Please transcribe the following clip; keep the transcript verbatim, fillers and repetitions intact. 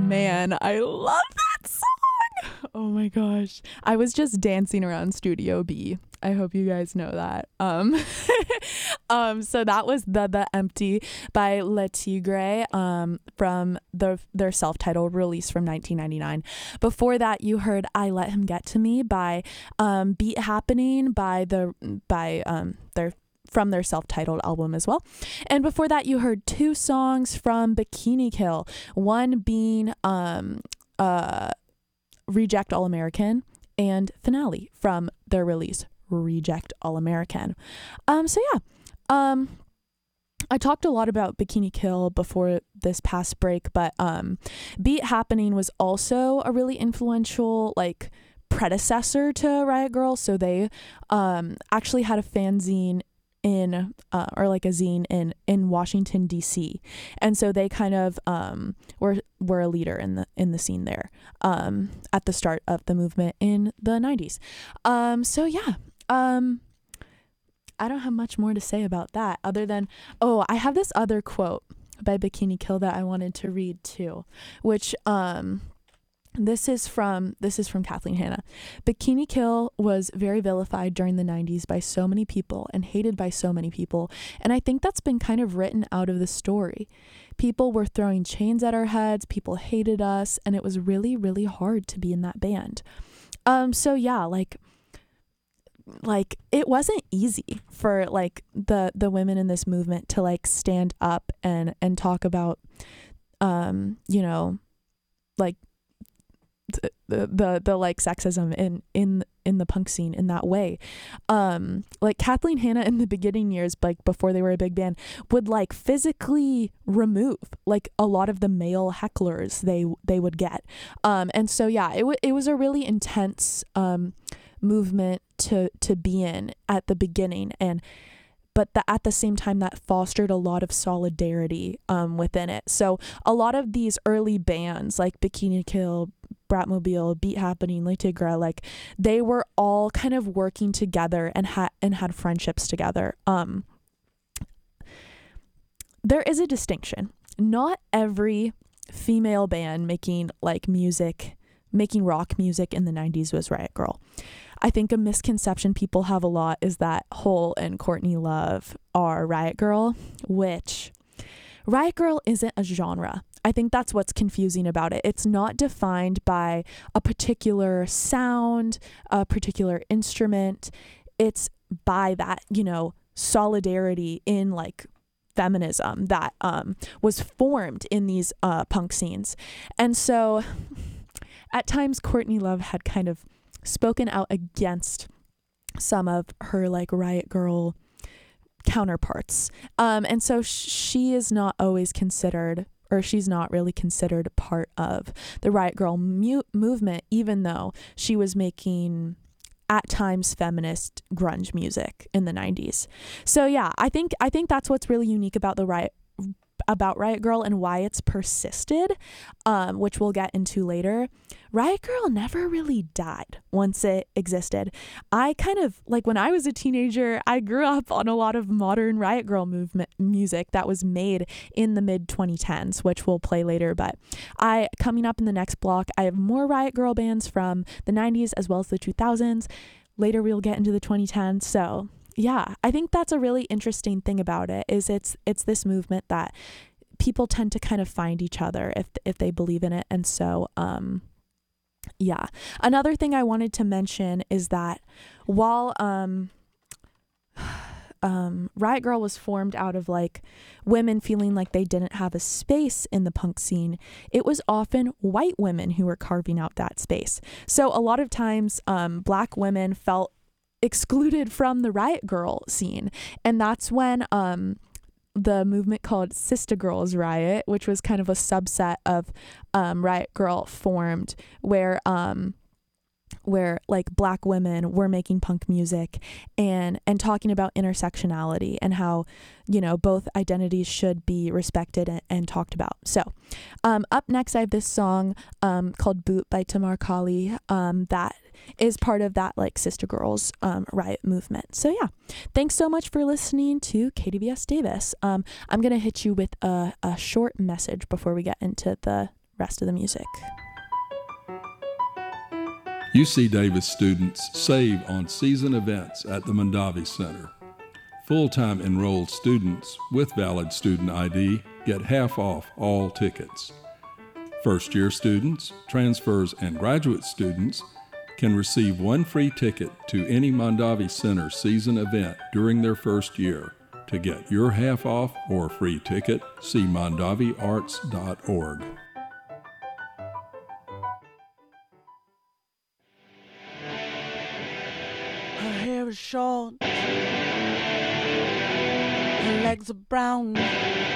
man, I love that song. Oh my gosh. I was just dancing around Studio B. I hope you guys know that. Um, um, so that was The The Empty by Le Tigre um, from the, their self-titled release from nineteen ninety-nine. Before that, you heard I Let Him Get to Me by um, Beat Happening by the by um, their from their self-titled album as well. And before that, you heard two songs from Bikini Kill, one being um, uh, Reject All American and Finale from their release Reject All American. Um, so yeah, um, I talked a lot about Bikini Kill before this past break, but um, Beat Happening was also a really influential like predecessor to Riot Grrrl. So they um, actually had a fanzine in uh, or like a zine in in Washington D C, and so they kind of um were were a leader in the in the scene there um at the start of the movement in the nineties. Um so yeah, um I don't have much more to say about that other than, oh, I have this other quote by Bikini Kill that I wanted to read too, which um This is from this is from Kathleen Hanna. Bikini Kill was very vilified during the nineties by so many people and hated by so many people, and I think that's been kind of written out of the story. People were throwing chains at our heads, people hated us, and it was really, really hard to be in that band. Um, so yeah, like like it wasn't easy for like the the women in this movement to like stand up and and talk about um, you know, like the the the like sexism in in in the punk scene in that way. Um like Kathleen Hanna in the beginning years, like before they were a big band, would like physically remove like a lot of the male hecklers they they would get. Um and so yeah, it w- it was a really intense um movement to to be in at the beginning, and but the, at the same time that fostered a lot of solidarity um within it. So a lot of these early bands like Bikini Kill, Bratmobile, Beat Happening, Le Tigre, like they were all kind of working together and had and had friendships together. Um, there is a distinction. Not every female band making like music, making rock music in the nineties was Riot Grrrl. I think a misconception people have a lot is that Hole and Courtney Love are Riot Grrrl, which Riot Grrrl isn't a genre. I think that's what's confusing about it. It's not defined by a particular sound, a particular instrument. It's by that, you know, solidarity in like feminism that um, was formed in these uh, punk scenes. And so at times Courtney Love had kind of spoken out against some of her like Riot Grrrl counterparts. Um, and so sh- she is not always considered, or she's not really considered part of the Riot Grrrl mu- movement, even though she was making at times feminist grunge music in the nineties. So yeah, I think I think that's what's really unique about the Riot about Riot Grrrl and why it's persisted, um, which we'll get into later. Riot Grrrl never really died once it existed. I kind of, like when I was a teenager, I grew up on a lot of modern Riot Grrrl movement music that was made in the mid twenty tens, which we'll play later. But I, coming up in the next block, I have more Riot Grrrl bands from the nineties as well as the two thousands. Later we'll get into the twenty tens. So yeah, I think that's a really interesting thing about it, is it's it's this movement that people tend to kind of find each other if if they believe in it. And so um yeah, another thing I wanted to mention is that while um um Riot Grrrl was formed out of like women feeling like they didn't have a space in the punk scene, it was often white women who were carving out that space. So a lot of times um black women felt excluded from the Riot Grrrl scene, and that's when um the movement called Sister Girls Riot, which was kind of a subset of um Riot Grrrl, formed, where um where like black women were making punk music and and talking about intersectionality and how, you know, both identities should be respected and, and talked about. So um up next I have this song um called Boot by Tamar Kali um that is part of that like Sister Girls um riot movement. So yeah, thanks so much for listening to K D V S Davis. um I'm gonna hit you with a, a short message before we get into the rest of the music. U C Davis students save on season events at the Mondavi Center. Full-time enrolled students with valid student I D get half off all tickets. First-year students, transfers, and graduate students can receive one free ticket to any Mondavi Center season event during their first year. To get your half off or free ticket, see mondavi arts dot org. Her hair is short, her legs are brown.